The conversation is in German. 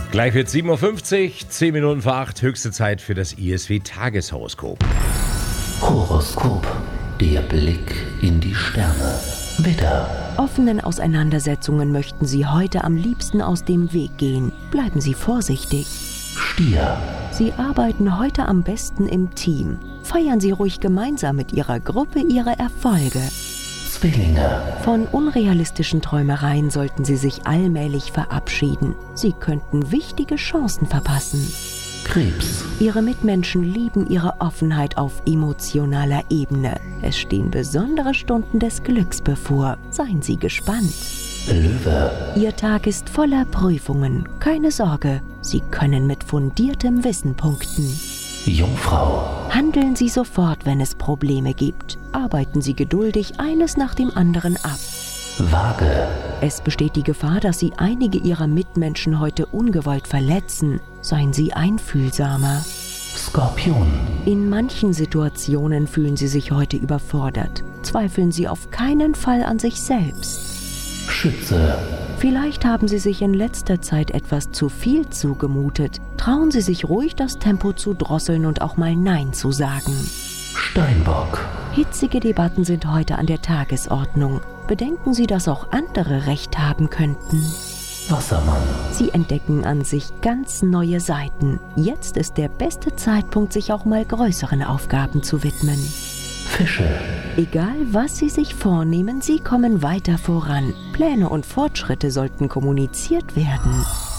Gleich wird 7:50 Uhr, 10 Minuten vor 8, höchste Zeit für das ISW-Tageshoroskop. Horoskop, der Blick in die Sterne. Widder, Offenen Auseinandersetzungen möchten Sie heute am liebsten aus dem Weg gehen. Bleiben Sie vorsichtig. Stier, Sie arbeiten heute am besten im Team. Feiern Sie ruhig gemeinsam mit Ihrer Gruppe Ihre Erfolge. Zwillinge, Von unrealistischen Träumereien sollten Sie sich allmählich verabschieden. Sie könnten wichtige Chancen verpassen. Krebs, Ihre Mitmenschen lieben Ihre Offenheit auf emotionaler Ebene. Es stehen besondere Stunden des Glücks bevor. Seien Sie gespannt. Löwe, Ihr Tag ist voller Prüfungen. Keine Sorge, Sie können mit fundiertem Wissen punkten. Jungfrau, Handeln Sie sofort, wenn es Probleme gibt. Arbeiten Sie geduldig eines nach dem anderen ab. Waage, Es besteht die Gefahr, dass Sie einige Ihrer Mitmenschen heute ungewollt verletzen. Seien Sie einfühlsamer. Skorpion, In manchen Situationen fühlen Sie sich heute überfordert. Zweifeln Sie auf keinen Fall an sich selbst. Schütze, Vielleicht haben Sie sich in letzter Zeit etwas zu viel zugemutet. Trauen Sie sich ruhig, das Tempo zu drosseln und auch mal Nein zu sagen. Steinbock, Hitzige Debatten sind heute an der Tagesordnung. Bedenken Sie, dass auch andere Recht haben könnten. Wassermann, Sie entdecken an sich ganz neue Seiten. Jetzt ist der beste Zeitpunkt, sich auch mal größeren Aufgaben zu widmen. Fische, Egal, was Sie sich vornehmen, Sie kommen weiter voran. Pläne und Fortschritte sollten kommuniziert werden.